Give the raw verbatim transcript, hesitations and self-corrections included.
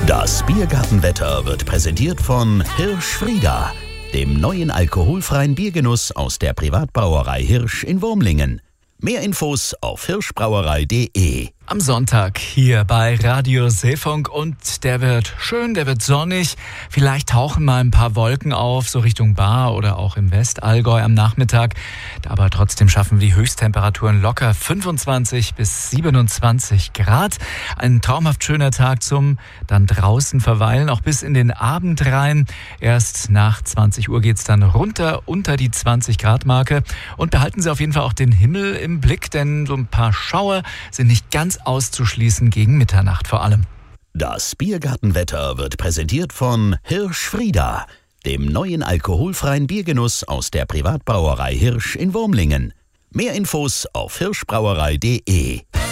Das Biergartenwetter wird präsentiert von Hirsch-Frieda, dem neuen alkoholfreien Biergenuss aus der Privatbrauerei Hirsch in Wurmlingen. Mehr Infos auf hirschbrauerei punkt de. Am Sonntag hier bei Radio Seefunk und der wird schön, der wird sonnig. Vielleicht tauchen mal ein paar Wolken auf, so Richtung Baar oder auch im Westallgäu am Nachmittag. Aber trotzdem schaffen wir die Höchsttemperaturen locker fünfundzwanzig bis siebenundzwanzig Grad. Ein traumhaft schöner Tag zum dann draußen verweilen, auch bis in den Abend rein. Erst nach zwanzig Uhr geht's dann runter unter die zwanzig Grad Marke. Und behalten Sie auf jeden Fall auch den Himmel im Blick, denn so ein paar Schauer sind nicht ganz auszuschließen gegen Mitternacht vor allem. Das Biergartenwetter wird präsentiert von Hirsch-Frieda, dem neuen alkoholfreien Biergenuss aus der Privatbrauerei Hirsch in Wurmlingen. Mehr Infos auf hirschbrauerei punkt de.